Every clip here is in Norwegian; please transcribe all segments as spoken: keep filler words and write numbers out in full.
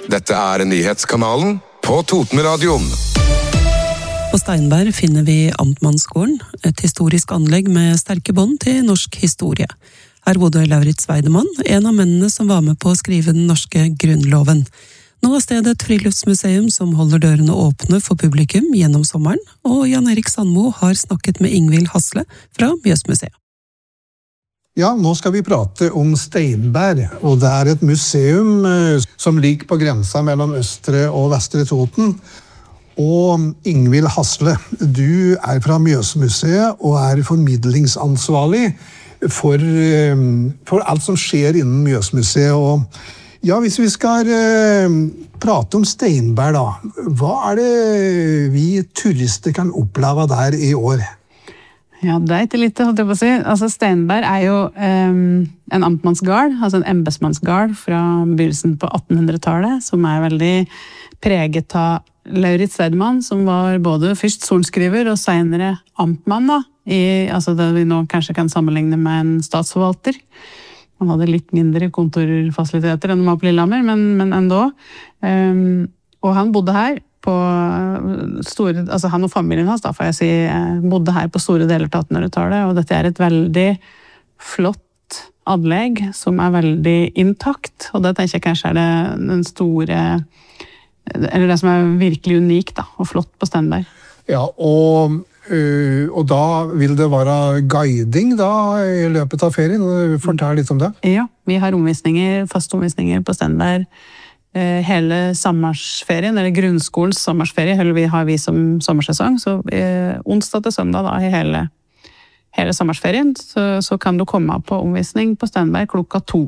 Dette er nyhetskanalen på Totenradioen. På Steinberg finner vi Amtmannsgården, et historisk anlegg med sterke bånd til norsk historie. Her bodde Lauritz Weidemann, en av mennene som var med på å skrive den norske grunnloven. Nå er stedet et friluftsmuseum som holder dørene åpne for publikum gjennom sommeren, og Jan Erik Sandmo har snakket med Ingvild Hasle fra Mjøsmuseet. Ja, nå skal vi prate om Steinberg, og det er et museum som ligger på grensa mellom Østre og Vestre Toten. Og Ingvild Hasle, du er fra Mjøsmuseet og er formidlingsansvarlig for, for alt som skjer innen Mjøsmuseet. Og ja, hvis vi skal prate om Steinberg da, hva er det vi turister kan oppleve der i år? Ja, det er ikke litt, holdt jeg på å si. Altså, Steinberg er jo um, en amtmannsgard, altså en embetsmannsgard fra begynnelsen på attenhundretallet, som er veldig preget av Lauritz Weidemann, som var både først sorenskriver og senere amtmann, da, i, altså det vi nå kanskje kan sammenligne med en statsforvalter. Han hadde litt mindre kontorfasiliteter enn de var på Lillehammer, men, men enda. Um, og han bodde her på store, altså han og familien hans da, får jeg si, bodde her på store deler av attenhundretallet, og dette er et veldig flott anlegg som er veldig intakt, og det tenker jeg kanskje er det, den store, eller det som er virkelig unikt da, og flott på Steinberg. Ja, og, og da vil det være guiding da i løpet av ferien, fortell litt om det. Ja, vi har omvisninger, faste omvisninger på Steinberg, hele sommersferien, eller grunnskolens sommersferie, eller vi har vi som sommersesong, så eh, onsdag til søndag da, i hele, hele sommersferien, så, så kan du komme på omvisning på Steinberg klokka to.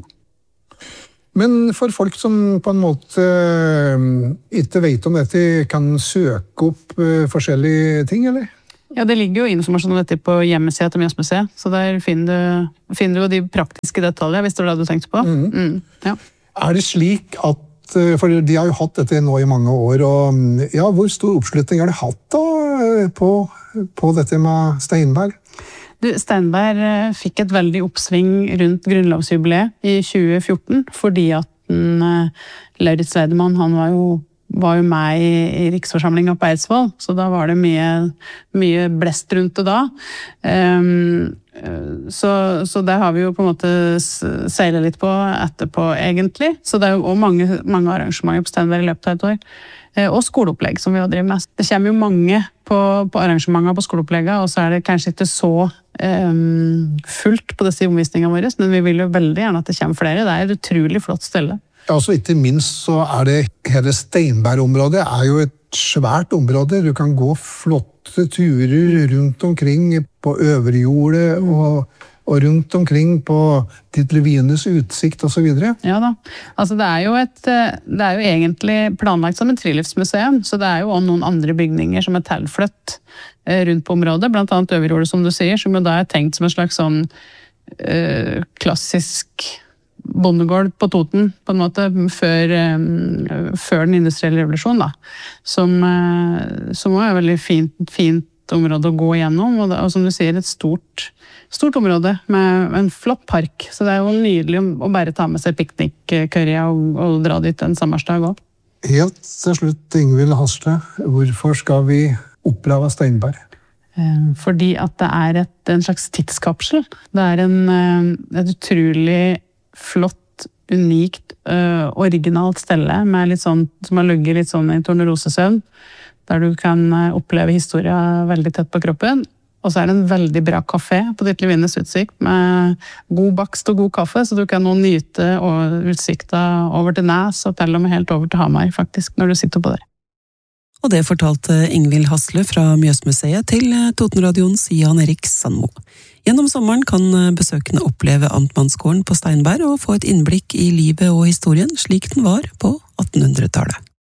Men for folk som på en måte ikke vet om dette, kan søke opp forskjellige ting, eller? Ja, det ligger jo informasjon om dette på hjemmesiden til Mjøsmuseet, så der finner du, finner du jo de praktiske detaljer, hvis det var det du tenkte på. Mm. Mm, ja. Er det slik at for de har jo hatt dette nå i mange år, og ja, hvor stor oppslutning har de hatt da på, på dette med Steinberg? Du, Steinberg fikk et veldig oppsving rundt grunnlovsjubileet i tjue fjorten, fordi at den, Lauritz Weidemann, han var jo, var jo med i, i riksforsamlingen på Eidsvoll, så da var det mye, mye blest rundt det da. Um, Så, så det har vi jo på en måte seilet litt på etterpå egentlig. Så det er jo også mange, mange arrangementer på Steinberg i løpet av et år. Og skoleopplegg som vi har drevet med. Det kommer jo mange på, på arrangementer på skoleopplegget, og så er det kanskje ikke så um, fullt på disse omvisningene våre, men vi vil jo veldig gjerne at det kommer flere. Det er et utrolig flott stelle. Ja, så ikke minst så er det hele Steinberg-området er jo et svært område. Du kan gå flotte turer rundt omkring på Øverjordet og, og rundt omkring på Titlevines utsikt og så videre. Ja da. Altså det er jo et, det er jo egentlig planlagt som et friluftsmuseum, så det er jo også noen andre bygninger som er tilflytt rundt på området, blant annet Øverjordet som du sier, som jo da er tenkt som en slags sånn øh, klassisk bondegård på Toten, på en måte, før, um, før den industrielle revolusjonen, da. Som, uh, som er et veldig fint, fint område å gå igjennom, og, det, og som du sier, et stort, stort område med en flott park. Så det er jo nydelig å bare ta med seg piknikkørja og, og dra dit en sommersdag også. Helt til slutt, Ingvild Hasle, hvorfor skal vi oppleve Steinberg? Fordi at det er et, en slags tidskapsel. Det er en, et utrolig flott, unikt, uh, originalt stelle med litt sånn, som har ligget litt sånn i tornerosesøvn, der du kan uh, oppleve historia veldig tett på kroppen. Og så er det en veldig bra kafé på Titlevines utsikt med god bakst og god kaffe, så du kan nå nyte utsikta over til Næs og til og med helt over til Hamar, faktisk, når du sitter på der. Og det fortalte Ingvild Hasle fra Mjøsmuseet til Totenradioens Jan Erik Sandmo. Gjennom sommeren kan besøkende oppleve Amtmannsgården på Steinberg og få et innblikk i livet og historien slik den var på attenhundretallet.